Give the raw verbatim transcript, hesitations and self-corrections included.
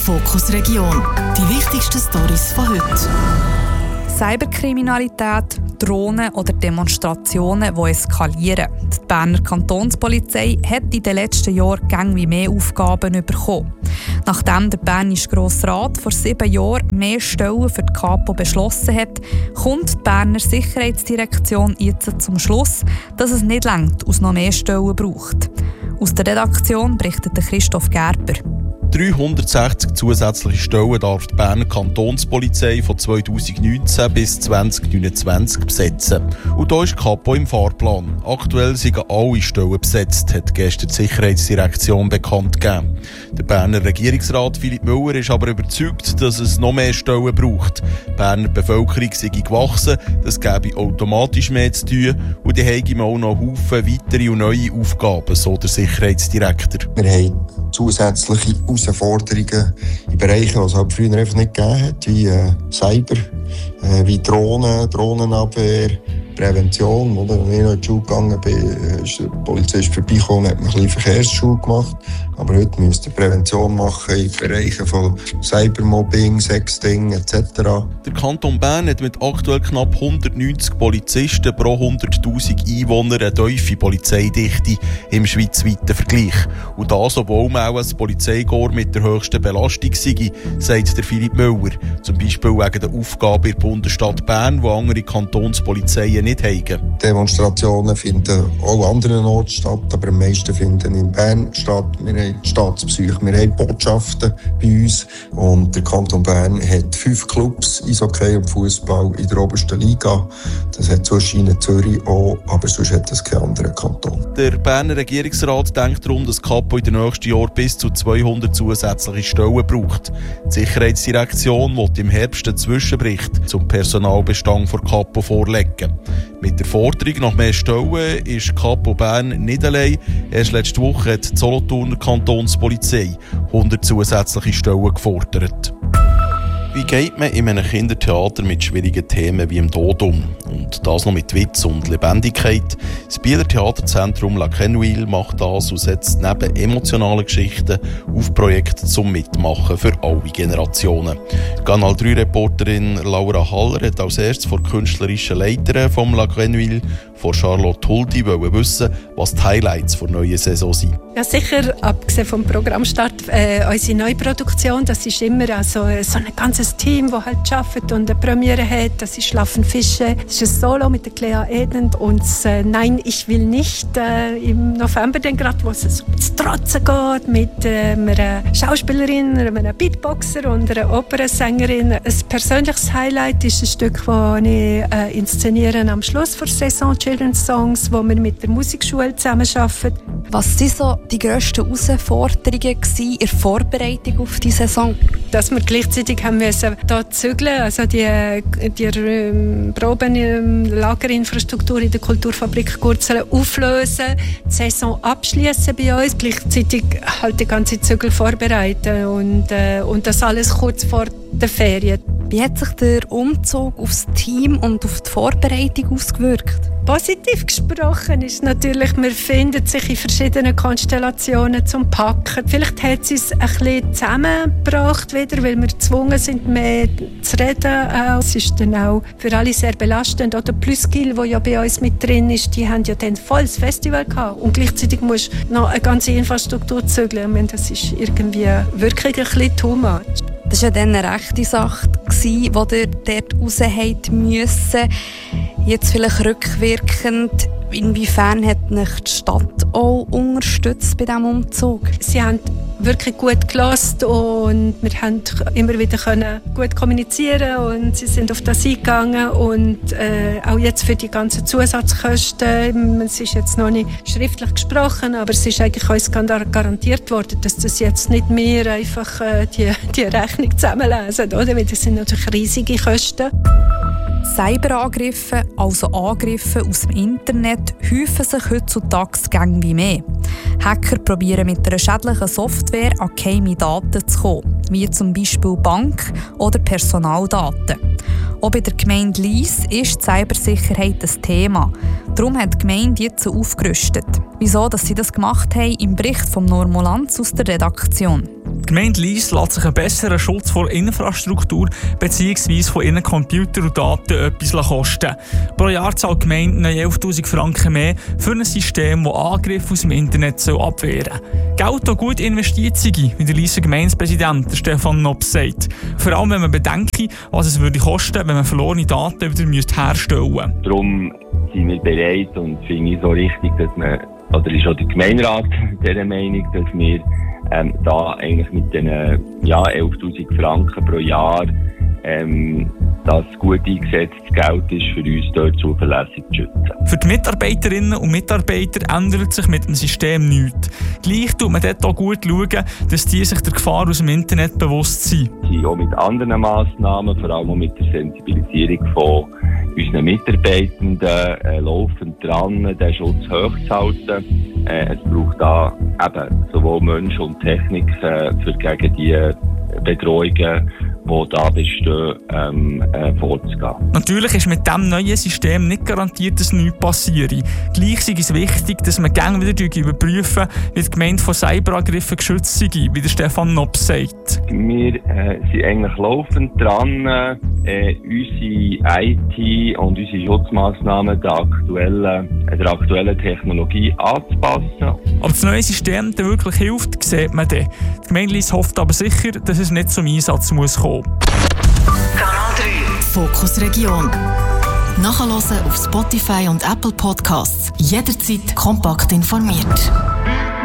Fokus Region. Die wichtigsten Storys von heute. Cyberkriminalität, Drohnen oder Demonstrationen, die eskalieren. Die Berner Kantonspolizei hat in den letzten Jahren gang wie mehr Aufgaben bekommen. Nachdem der Bernische Grosse Rat vor sieben Jahren mehr Stellen für die Kapo beschlossen hat, kommt die Berner Sicherheitsdirektion jetzt zum Schluss, dass es nicht reicht, aus noch mehr Stellen braucht. Aus der Redaktion berichtet Christoph Gerber. dreihundertsechzig zusätzliche Stellen darf die Berner Kantonspolizei von zweitausendneunzehn bis zweitausendneunundzwanzig besetzen. Und da ist die Kapo im Fahrplan. Aktuell sind alle Stellen besetzt, hat gestern die Sicherheitsdirektion bekannt gegeben. Der Berner Regierungsrat Philipp Müller ist aber überzeugt, dass es noch mehr Stellen braucht. Die Berner Bevölkerung sei gewachsen, das gäbe automatisch mehr zu tun und die hätten auch noch Haufen weitere und neue Aufgaben, so der Sicherheitsdirektor. Wir haben zusätzliche Herausforderungen in Bereichen, die es halt früher einfach nicht gegeben hat, wie äh, Cyber, äh, wie Drohnen, Drohnenabwehr, Prävention. Oder? Als ich noch in die Schule gegangen bin, ist der Polizist vorbeigekommen und hat mir ein bisschen Verkehrsschule gemacht. Aber heute müsst ihr Prävention machen in Bereichen von Cybermobbing, Sexting et cetera. Der Kanton Bern hat mit aktuell knapp hundertneunzig Polizisten pro hunderttausend Einwohner eine tiefe Polizeidichte im schweizweiten Vergleich. Und das, obwohl man auch als Polizeikorps mit der höchsten Belastung sei, sagt der Philipp Müller. Zum Beispiel wegen der Aufgabe in der Bundesstadt Bern, die andere Kantonspolizeien nicht haben. Demonstrationen finden auch an anderen Orten statt, aber am meisten finden in Bern statt. Wir haben Staatspsyche, wir haben Botschaften bei uns und der Kanton Bern hat fünf Clubs, Eishockey und Fußball in der obersten Liga. Das hat sonst in Zürich auch, aber sonst hat das kein anderer Kanton. Der Berner Regierungsrat denkt darum, dass die Kapo in den nächsten Jahren bis zu zweihundert zusätzliche Stellen braucht. Die Sicherheitsdirektion will im Herbst einen Zwischenbericht zum Personalbestand der Kapo vorlegen. Mit der Forderung nach mehr Stellen ist die Kapo Bern nicht allein. Erst letzte Woche hat die Solothurner Kantonspolizei hundert zusätzliche Stellen gefordert. Wie geht man in einem Kindertheater mit schwierigen Themen wie dem Tod um? Und das noch mit Witz und Lebendigkeit. Das Bieler Theaterzentrum La Quenouille macht das und setzt neben emotionalen Geschichten auf Projekte zum Mitmachen für alle Generationen. Kanal drei Reporterin Laura Haller hat als erstes vor der künstlerischen Leiterin vom La Quenouille, von Charlotte Huldi, wissen, was die Highlights der neuen Saison sind. Ja, sicher, abgesehen vom Programmstart, äh, unsere neue Produktion, das ist immer also, so ein ganzes Team, das halt arbeitet und eine Premiere hat. Das ist «Schlafen Fische», das ist ein Solo mit der Clea Eden und äh, «Nein, ich will nicht» äh, im November, dann gerade, wo es so ins Trotzen geht, mit äh, einer Schauspielerin, einem Beatboxer und einer Opernsängerin. Ein persönliches Highlight ist ein Stück, das ich äh, inszeniere am Schluss der Saison, Children's Songs, wo wir mit der Musikschule zusammenarbeiten. Was waren so die grössten Herausforderungen in der Vorbereitung auf die Saison? Dass wir gleichzeitig haben müssen hier zügeln, also die, die ähm, Proben, ähm, Lagerinfrastruktur in der Kulturfabrik Gurzelen auflösen, die Saison abschließen bei uns, gleichzeitig halt die ganze Zügel vorbereiten und, äh, und das alles kurz vor der Ferien. Wie hat sich der Umzug aufs Team und auf die Vorbereitung ausgewirkt? Positiv gesprochen ist natürlich, wir finden sich in verschiedenen Konstellationen zum Packen. Vielleicht hat es uns ein bisschen zusammengebracht wieder, weil wir gezwungen sind, mehr zu reden. Es ist dann auch für alle sehr belastend. Oder Pluskill, der ja bei uns mit drin ist, die haben ja dann volles Festival gehabt. Und gleichzeitig musst du noch eine ganze Infrastruktur zügeln. Ich meine, das ist irgendwie wirklich ein bisschen too much. Das war ja dann eine rechte Sache, die ihr dort raus müssen. Jetzt vielleicht rückwirkend, inwiefern hat euch die Stadt auch unterstützt bei diesem Umzug? Sie haben wirklich gut gehört und wir haben immer wieder können gut kommunizieren und sie sind auf das eingegangen und äh, auch jetzt für die ganzen Zusatzkosten, es ist jetzt noch nicht schriftlich gesprochen, aber es ist eigentlich uns garantiert worden, dass das jetzt nicht mehr einfach äh, die, die Rechnung zusammenlesen, oder? Weil das sind natürlich riesige Kosten. Cyberangriffe, also Angriffe aus dem Internet, häufen sich heutzutage gang wie mehr. Hacker probieren mit einer schädlichen Software an geheime Daten zu kommen, wie zum Beispiel Bank- oder Personaldaten. Auch bei der Gemeinde Lyss ist die Cybersicherheit ein Thema. Darum hat die Gemeinde jetzt aufgerüstet. Wieso dass sie das gemacht haben, im Bericht von Normolanz aus der Redaktion. Die Gemeinde Lyss lässt sich einen besseren Schutz vor Infrastruktur bzw. von ihren Computer und Daten etwas kosten. Pro Jahr zahlt die Gemeinde elftausend Franken mehr für ein System, das Angriffe aus dem Internet abwehren soll. Geld, das gut investiert sei, wie der Lysser Gemeindepräsident Stefan Nobs sagt. Vor allem, wenn man bedenkt, was es würde kosten, wenn man verlorene Daten wieder herstellen müsste. Darum sind wir bereit und finde ich so richtig, dass man, oder ist auch der Gemeinderat dieser Meinung, dass wir ähm, da eigentlich mit den ja, elftausend Franken pro Jahr ähm, das gut eingesetztes Geld ist, für uns dort zuverlässig zu schützen. Für die Mitarbeiterinnen und Mitarbeiter ändert sich mit dem System nichts. Gleich tut man dort auch gut schauen, dass die sich der Gefahr aus dem Internet bewusst sind. Sie sind auch mit anderen Massnahmen, vor allem auch mit der Sensibilisierung von unseren Mitarbeitenden, äh, laufend dran, den Schutz hochzuhalten. Äh, es braucht da eben sowohl Mensch und Technik äh, für gegen die Bedrohungen, die da bestehen, ähm, äh, vorzugehen. Natürlich ist mit diesem neuen System nicht garantiert, dass nichts passiert. Gleich ist es wichtig, dass man gerne wieder überprüfen, wie die Gemeinde von Cyberangriffen geschützt sei, wie der Stefan Nobs sagt. Wir äh, sind eigentlich laufend dran, äh, unsere I T und unsere Schutzmaßnahmen der aktuellen, äh, der aktuellen Technologie anzupassen. Ob das neue System dann wirklich hilft, sieht man dann. Die Gemeinde hofft aber sicher, dass es nicht zum Einsatz muss kommen. Kanal drei Fokus Region. Nachhören auf Spotify und Apple Podcasts. Jederzeit kompakt informiert.